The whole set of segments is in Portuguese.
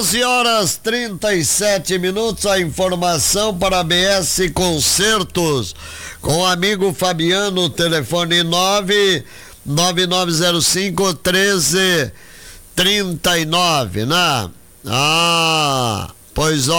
11h37, a informação para a BS Concertos com o amigo Fabiano, telefone 99905-1339, né? Pois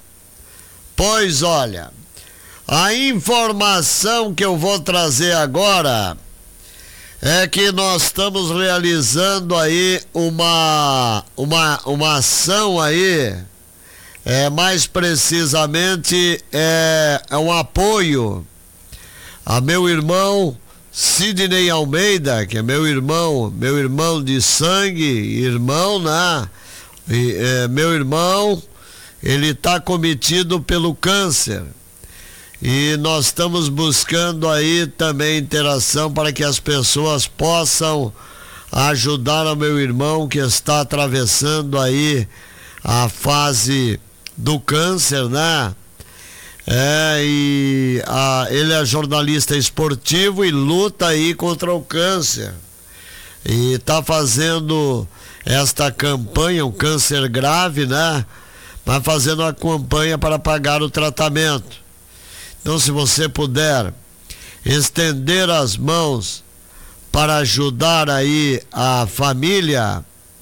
olha, a informação que eu vou trazer agora é que nós estamos realizando aí uma ação aí, mais precisamente é um apoio a meu irmão Sidney Almeida, que é meu irmão de sangue, irmão, né? Meu irmão, ele está cometido pelo câncer. E nós estamos buscando aí também interação para que as pessoas possam ajudar o meu irmão que está atravessando aí a fase do câncer, né? Ele é jornalista esportivo e luta aí contra o câncer. E está fazendo esta campanha, um câncer grave, né? Mas fazendo uma campanha para pagar o tratamento. Então, se você puder estender as mãos para ajudar aí a família,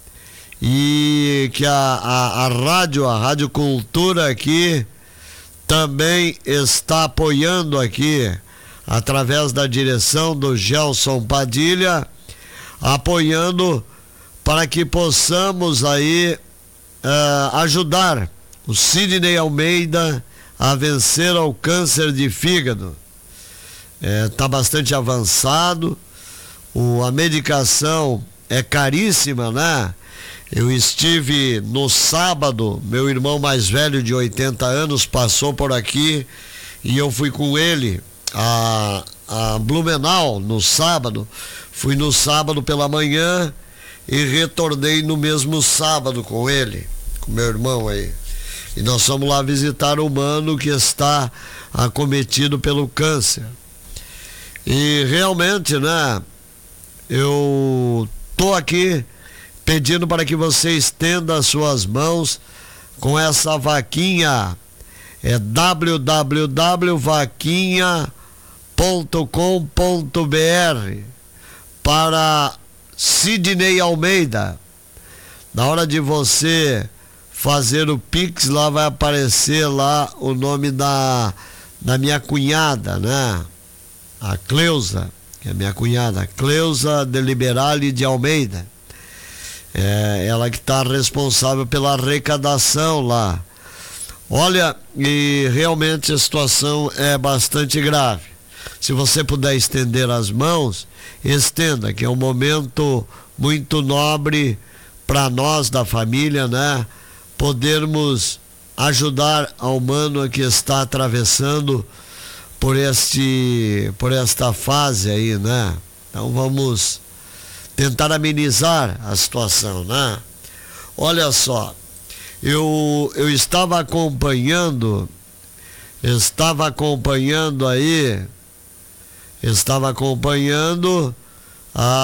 e que a Rádio Cultura aqui também está apoiando aqui, através da direção do Gelson Padilha, apoiando para que possamos aí ajudar o Sidney Almeida a vencer ao câncer de fígado. Está bastante avançado, a medicação é caríssima, né? Eu estive no sábado, meu irmão mais velho de 80 anos passou por aqui e eu fui com ele a Blumenau no sábado. Fui no sábado pela manhã e retornei no mesmo sábado com ele, com meu irmão aí. E nós fomos lá visitar o mano que está acometido pelo câncer. E realmente, né, eu tô aqui pedindo para que você estenda as suas mãos com essa vaquinha. É www.vaquinha.com.br para Sidney Almeida. Na hora de você fazer o Pix, lá vai aparecer lá o nome da minha cunhada, né? A Cleusa, que é minha cunhada, Cleusa de Liberale de Almeida. Ela que está responsável pela arrecadação lá. Olha, e realmente a situação é bastante grave. Se você puder estender as mãos, estenda, que é um momento muito nobre para nós da família, né? Podermos ajudar ao mano que está atravessando por esta fase aí, né? Então vamos tentar amenizar a situação, né? Olha só, eu estava acompanhando